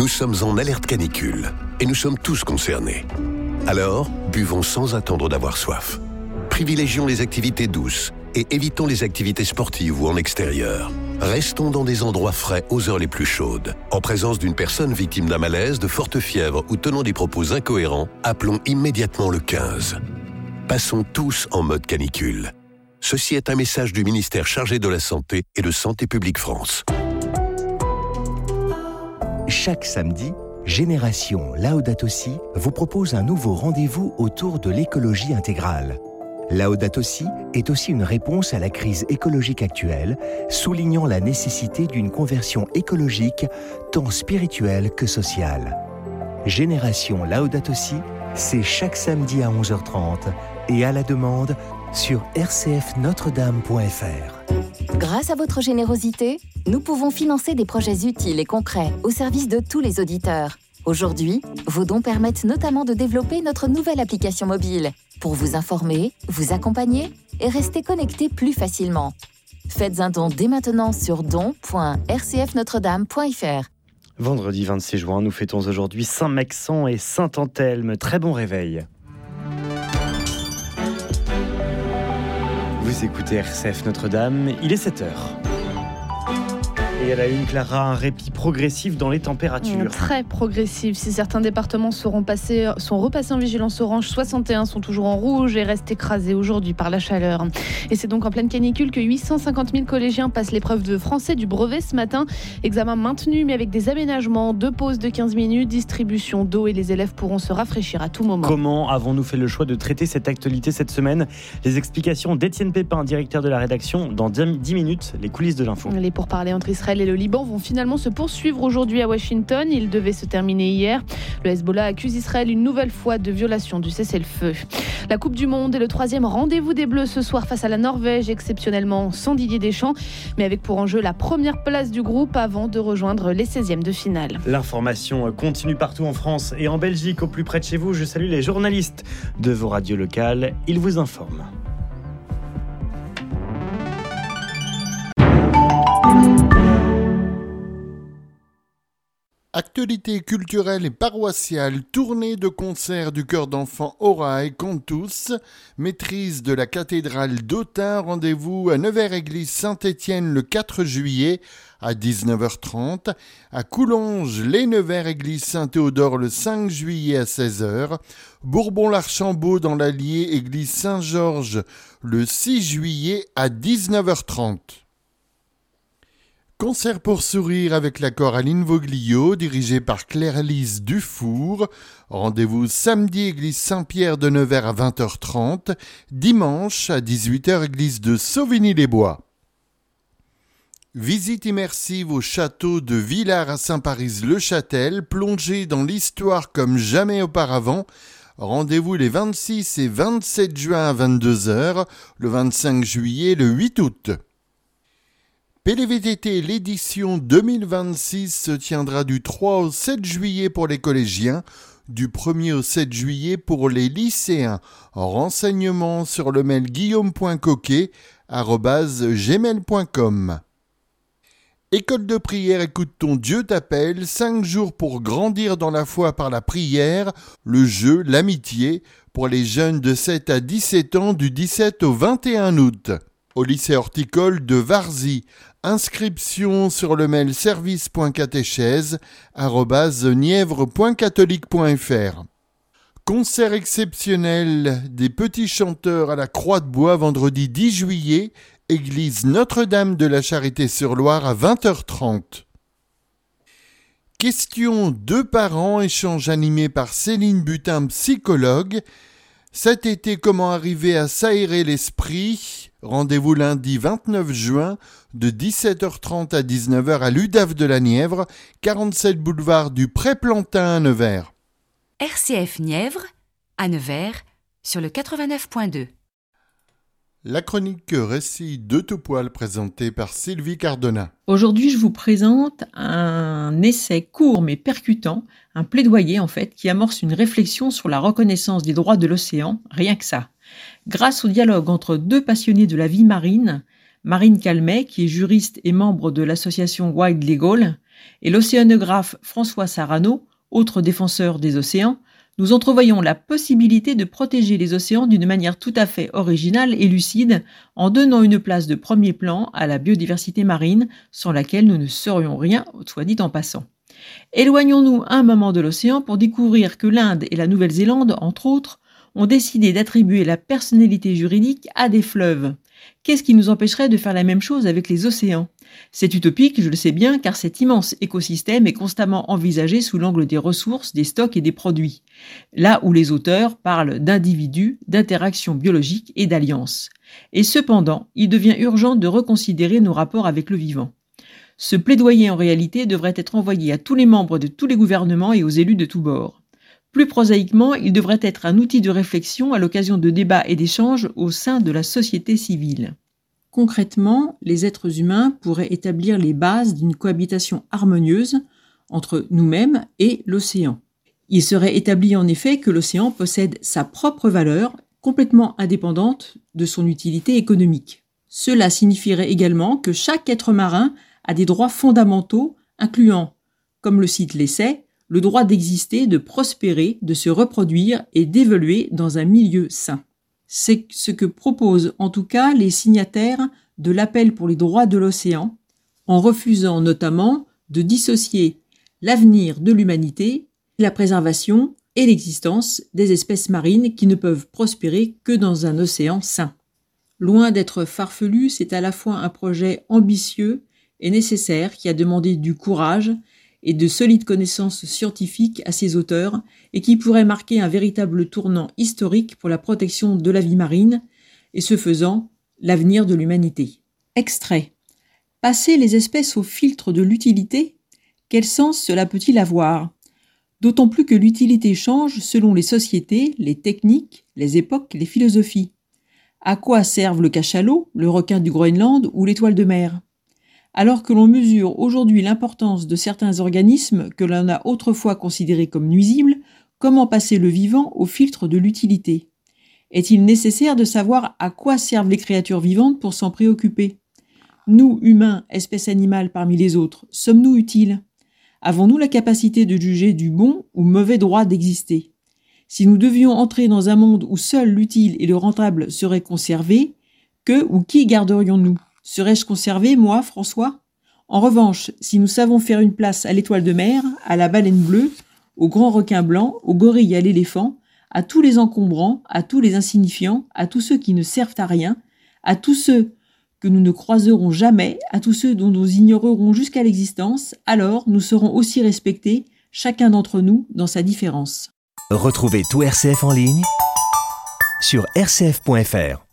Nous sommes en alerte canicule et nous sommes tous concernés. Alors, buvons sans attendre d'avoir soif. Privilégions les activités douces et évitons les activités sportives ou en extérieur. Restons dans des endroits frais aux heures les plus chaudes. En présence d'une personne victime d'un malaise, de forte fièvre ou tenant des propos incohérents, appelons immédiatement le 15. Passons tous en mode canicule. Ceci est un message du ministère chargé de la Santé et de Santé publique France. Chaque samedi, Génération Laudato Si vous propose un nouveau rendez-vous autour de l'écologie intégrale. Laudato Si est aussi une réponse à la crise écologique actuelle, soulignant la nécessité d'une conversion écologique tant spirituelle que sociale. Génération Laudato Si, c'est chaque samedi à 11h30 et à la demande sur rcfnotredame.fr. Grâce à votre générosité, nous pouvons financer des projets utiles et concrets au service de tous les auditeurs. Aujourd'hui, vos dons permettent notamment de développer notre nouvelle application mobile pour vous informer, vous accompagner et rester connecté plus facilement. Faites un don dès maintenant sur don.rcfnotredame.fr. Vendredi 26 juin, nous fêtons aujourd'hui Saint-Maxent et Saint-Anthelme. Très bon réveil. Vous écoutez RCF Notre-Dame, il est 7h. Et elle a une, Clara, un répit progressif dans les températures. Très progressif. Si certains départements sont repassés en vigilance orange, 61 sont toujours en rouge et restent écrasés aujourd'hui par la chaleur. Et c'est donc en pleine canicule que 850 000 collégiens passent l'épreuve de français du brevet ce matin. Examen maintenu mais avec des aménagements, 2 pauses de 15 minutes, distribution d'eau et les élèves pourront se rafraîchir à tout moment. Comment avons-nous fait le choix de traiter cette actualité cette semaine ? Les explications d'Étienne Pépin, directeur de la rédaction, dans 10 minutes, les coulisses de l'info. Les pourparlers entre Israël et le Liban vont finalement se poursuivre aujourd'hui à Washington. Ils devaient se terminer hier. Le Hezbollah accuse Israël une nouvelle fois de violation du cessez-le-feu. La Coupe du Monde est le 3e rendez-vous des Bleus ce soir face à la Norvège, exceptionnellement sans Didier Deschamps, mais avec pour enjeu la première place du groupe avant de rejoindre les 16e de finale. L'information continue partout en France et en Belgique, au plus près de chez vous. Je salue les journalistes de vos radios locales. Ils vous informent. Actualité culturelle et paroissiale, tournée de concert du chœur d'enfants Aura et Cantus, maîtrise de la cathédrale d'Autun, rendez-vous à Nevers-Église Saint-Étienne le 4 juillet à 19h30, à Coulonges, les Nevers-Église Saint-Théodore le 5 juillet à 16h, Bourbon-l'Archambault dans l'Allier, église Saint-Georges le 6 juillet à 19h30. Concert pour sourire avec la Coraline Voglio, dirigée par Claire-Lise Dufour. Rendez-vous samedi, église Saint-Pierre de Nevers à 20h30. Dimanche à 18h, église de Sauvigny-les-Bois. Visite immersive au château de Villars à Saint-Paris-le-Châtel, plongée dans l'histoire comme jamais auparavant. Rendez-vous les 26 et 27 juin à 22h, le 25 juillet et le 8 août. PLVTT, l'édition 2026 se tiendra du 3 au 7 juillet pour les collégiens, du 1er au 7 juillet pour les lycéens. Renseignements sur le mail guillaume.coquet@gmail.com. École de prière, écoute ton Dieu t'appelle, 5 jours pour grandir dans la foi par la prière, le jeu, l'amitié, pour les jeunes de 7 à 17 ans du 17 au 21 août. Au lycée horticole de Varzy. Inscription sur le mail service.catéchèse@nièvre.catholique.fr. Concert exceptionnel des petits chanteurs à la Croix de Bois vendredi 10 juillet, église Notre-Dame de la Charité-sur-Loire à 20h30. Question 2 parents, échange animé par Céline Butin, psychologue. Cet été, comment arriver à s'aérer l'esprit ? Rendez-vous lundi 29 juin de 17h30 à 19h à l'UDAF de la Nièvre, 47 boulevard du Pré-Plantin à Nevers. RCF Nièvre, à Nevers, sur le 89.2. La chronique récit de tout poil présentée par Sylvie Cardona. Aujourd'hui, je vous présente un essai court mais percutant, un plaidoyer en fait, qui amorce une réflexion sur la reconnaissance des droits de l'océan, rien que ça. Grâce au dialogue entre 2 passionnés de la vie marine, Marine Calmet, qui est juriste et membre de l'association Wild Legal, Et l'océanographe François Sarano, autre défenseur des océans, nous entrevoyons la possibilité de protéger les océans d'une manière tout à fait originale et lucide en donnant une place de premier plan à la biodiversité marine sans laquelle nous ne serions rien, soit dit en passant. Éloignons-nous un moment de l'océan pour découvrir que l'Inde et la Nouvelle-Zélande, entre autres, ont décidé d'attribuer la personnalité juridique à des fleuves. Qu'est-ce qui nous empêcherait de faire la même chose avec les océans ? C'est utopique, je le sais bien, car cet immense écosystème est constamment envisagé sous l'angle des ressources, des stocks et des produits. Là où les auteurs parlent d'individus, d'interactions biologiques et d'alliances. Et cependant, il devient urgent de reconsidérer nos rapports avec le vivant. Ce plaidoyer en réalité devrait être envoyé à tous les membres de tous les gouvernements et aux élus de tous bords. Plus prosaïquement, il devrait être un outil de réflexion à l'occasion de débats et d'échanges au sein de la société civile. Concrètement, les êtres humains pourraient établir les bases d'une cohabitation harmonieuse entre nous-mêmes et l'océan. Il serait établi en effet que l'océan possède sa propre valeur, complètement indépendante de son utilité économique. Cela signifierait également que chaque être marin a des droits fondamentaux, incluant, comme le cite l'essai, le droit d'exister, de prospérer, de se reproduire et d'évoluer dans un milieu sain. C'est ce que proposent en tout cas les signataires de l'appel pour les droits de l'océan, en refusant notamment de dissocier l'avenir de l'humanité, la préservation et l'existence des espèces marines qui ne peuvent prospérer que dans un océan sain. Loin d'être farfelu, c'est à la fois un projet ambitieux et nécessaire qui a demandé du courage et de solides connaissances scientifiques à ses auteurs et qui pourrait marquer un véritable tournant historique pour la protection de la vie marine et ce faisant, l'avenir de l'humanité. Extrait. Passer les espèces au filtre de l'utilité, quel sens cela peut-il avoir ? D'autant plus que l'utilité change selon les sociétés, les techniques, les époques, les philosophies. À quoi servent le cachalot, le requin du Groenland ou l'étoile de mer ? Alors que l'on mesure aujourd'hui l'importance de certains organismes que l'on a autrefois considérés comme nuisibles, comment passer le vivant au filtre de l'utilité ? Est-il nécessaire de savoir à quoi servent les créatures vivantes pour s'en préoccuper ? Nous, humains, espèces animales parmi les autres, sommes-nous utiles ? Avons-nous la capacité de juger du bon ou mauvais droit d'exister ? Si nous devions entrer dans un monde où seul l'utile et le rentable seraient conservés, que ou qui garderions-nous ? Serais-je conservé, moi, François ? En revanche, si nous savons faire une place à l'étoile de mer, à la baleine bleue, au grand requin blanc, au gorille et à l'éléphant, à tous les encombrants, à tous les insignifiants, à tous ceux qui ne servent à rien, à tous ceux que nous ne croiserons jamais, à tous ceux dont nous ignorerons jusqu'à l'existence, alors nous serons aussi respectés, chacun d'entre nous, dans sa différence. Retrouvez tout RCF en ligne sur rcf.fr.